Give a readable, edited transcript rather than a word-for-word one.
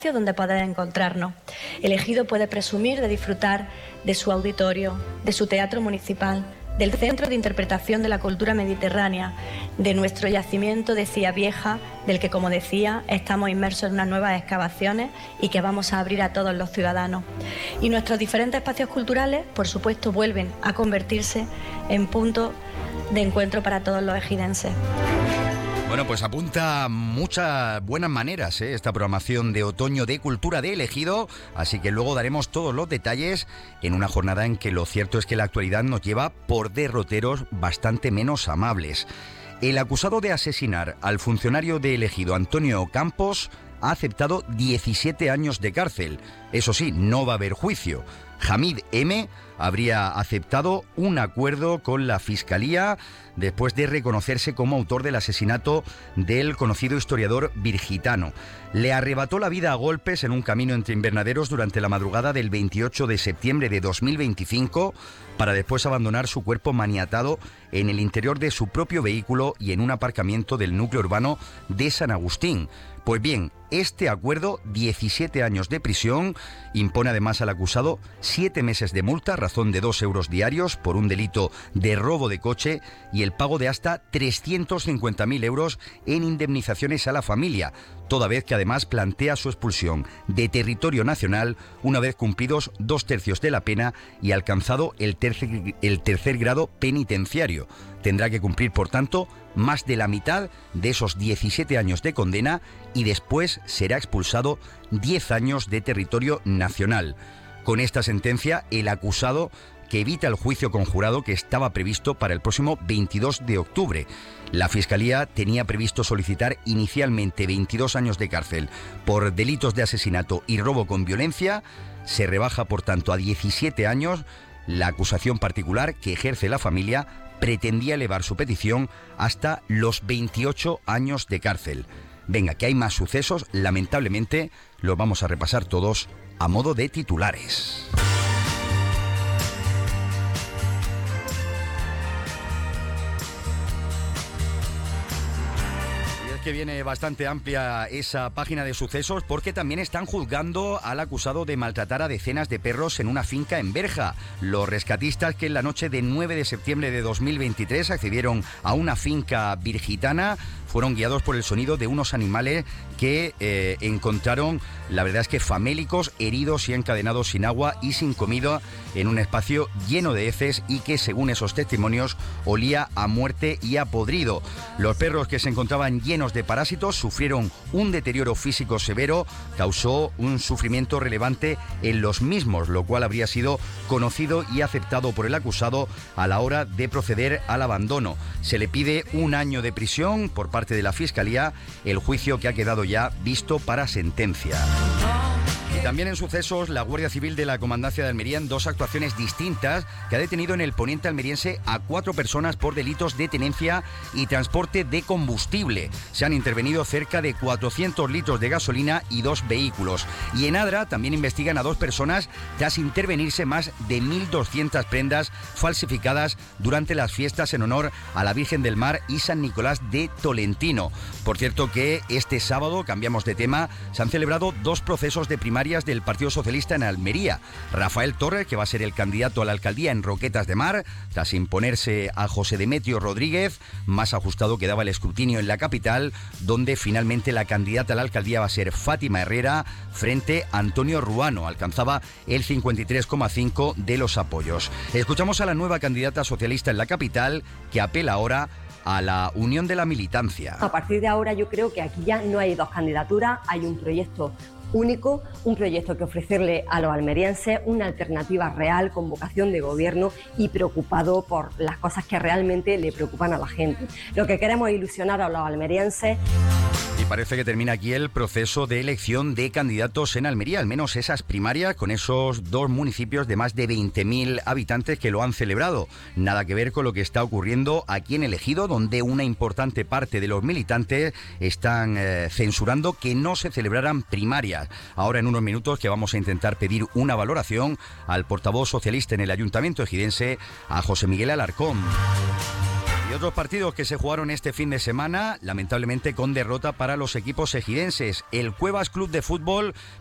donde poder encontrarnos. El Ejido puede presumir de disfrutar de su auditorio, de su teatro municipal, del Centro de Interpretación de la Cultura Mediterránea, de nuestro yacimiento de Cía Vieja, del que, como decía, estamos inmersos en unas nuevas excavaciones y que vamos a abrir a todos los ciudadanos. Y nuestros diferentes espacios culturales, por supuesto, vuelven a convertirse en punto de encuentro para todos los ejidenses. Bueno, pues apunta muchas buenas maneras esta programación de otoño de Cultura de El Ejido, así que luego daremos todos los detalles en una jornada en que lo cierto es que la actualidad nos lleva por derroteros bastante menos amables. El acusado de asesinar al funcionario de El Ejido, Antonio Campos, ha aceptado 17 años de cárcel. Eso sí, no va a haber juicio. Hamid M. habría aceptado un acuerdo con la Fiscalía después de reconocerse como autor del asesinato del conocido historiador virgitano. Le arrebató la vida a golpes en un camino entre invernaderos durante la madrugada del 28 de septiembre de 2025 para después abandonar su cuerpo maniatado en el interior de su propio vehículo y en un aparcamiento del núcleo urbano de San Agustín. Pues bien, este acuerdo, 17 años de prisión, impone además al acusado 7 meses de multa a razón de 2 euros diarios por un delito de robo de coche y el pago de hasta 350.000 euros en indemnizaciones a la familia, toda vez que además plantea su expulsión de territorio nacional una vez cumplidos 2/3 de la pena y alcanzado el tercer grado penitenciario. Tendrá que cumplir, por tanto, más de la mitad de esos 17 años de condena y después será expulsado 10 años de territorio nacional. Con esta sentencia, el acusado, que evita el juicio conjurado que estaba previsto para el próximo 22 de octubre. La Fiscalía tenía previsto solicitar inicialmente 22 años de cárcel por delitos de asesinato y robo con violencia. Se rebaja, por tanto, a 17 años. La acusación particular que ejerce la familia pretendía elevar su petición hasta los 28 años de cárcel. Venga, que hay más sucesos, lamentablemente los vamos a repasar todos a modo de titulares. Que viene bastante amplia esa página de sucesos porque también están juzgando al acusado de maltratar a decenas de perros en una finca en Berja. Los rescatistas que en la noche de 9 de septiembre de 2023 accedieron a una finca virgitana fueron guiados por el sonido de unos animales que encontraron, la verdad es que famélicos, heridos y encadenados sin agua y sin comida en un espacio lleno de heces y que, según esos testimonios, olía a muerte y a podrido. Los perros, que se encontraban llenos de parásitos, sufrieron un deterioro físico severo, causó un sufrimiento relevante en los mismos, lo cual habría sido conocido y aceptado por el acusado a la hora de proceder al abandono. Se le pide 1 año de prisión por parte de la Fiscalía, el juicio que ha quedado ya visto para sentencia. Y también en sucesos, la Guardia Civil de la Comandancia de Almería, en 2 actuaciones distintas, que ha detenido en el poniente almeriense a 4 personas por delitos de tenencia y transporte de combustible. Se han intervenido cerca de 400 litros de gasolina y 2 vehículos. Y en Adra también investigan a 2 personas tras intervenirse más de 1.200 prendas falsificadas durante las fiestas en honor a la Virgen del Mar y San Nicolás de Tolentino. Por cierto que este sábado, cambiamos de tema, se han celebrado 2 procesos de primaria del Partido Socialista en Almería. Rafael Torres, que va a ser el candidato a la alcaldía en Roquetas de Mar, tras imponerse a José Demetrio Rodríguez. Más ajustado quedaba el escrutinio en la capital, donde finalmente la candidata a la alcaldía va a ser Fátima Herrera frente a Antonio Ruano. Alcanzaba el 53,5% de los apoyos. Escuchamos a la nueva candidata socialista en la capital, que apela ahora a la unión de la militancia. A partir de ahora yo creo que aquí ya no hay 2 candidaturas, hay un proyecto único, un proyecto que ofrecerle a los almerienses una alternativa real con vocación de gobierno y preocupado por las cosas que realmente le preocupan a la gente. Lo que queremos es ilusionar a los almerienses. Y parece que termina aquí el proceso de elección de candidatos en Almería, al menos esas primarias con esos 2 municipios de más de 20.000 habitantes que lo han celebrado. Nada que ver con lo que está ocurriendo aquí en El Ejido, donde una importante parte de los militantes están censurando que no se celebraran primarias. Ahora, en unos minutos, que vamos a intentar pedir una valoración al portavoz socialista en el Ayuntamiento ejidense, a José Miguel Alarcón. Y otros partidos que se jugaron este fin de semana, lamentablemente con derrota para los equipos ejidenses. El Cuevas Club de Fútbol